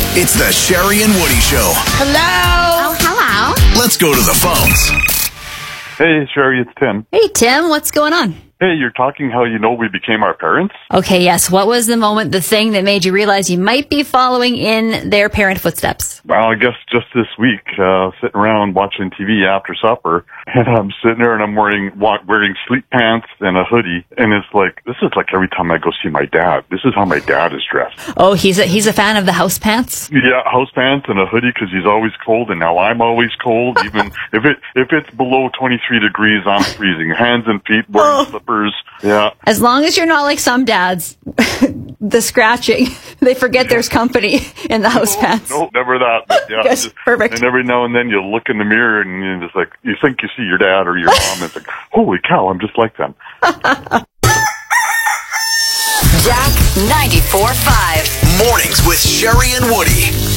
It's the Sherry and Woody Show. Hello. Oh, hello. Let's go to the phones. Hey, Sherry, it's Tim. Hey, Tim, what's going on? Hey, you're talking how we became our parents? Okay, yes. What was the moment, the thing that made you realize you might be following in their parent footsteps? Well, I guess just this week, sitting around watching TV after supper, and I'm sitting there and I'm wearing sleep pants and a hoodie, and it's like, this is like every time I go see my dad. This is how my dad is dressed. Oh, he's a fan of the house pants? Yeah, house pants and a hoodie because he's always cold, and now I'm always cold. Even if it's below 23 degrees, I'm freezing. Hands and feet, wearing slippers. Yeah. As long as you're not like some dads, the scratching, they forget there's company in the house pants. No, never that. But yeah, Yes, perfect. And every now and then you look in the mirror and you're just like, you think you see your dad or your mom, and it's like, holy cow, I'm just like them. Jack 94.5. Mornings with Sherry and Woody.